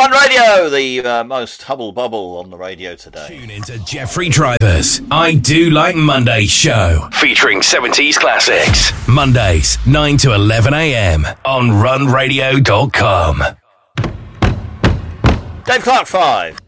Run Radio, the most hubble-bubble on the radio today. Tune into Jeffrey Driver's I Do Like Mondays show, featuring 70s classics. Mondays, 9 to 11 a.m. on runradio.com. Dave Clark 5.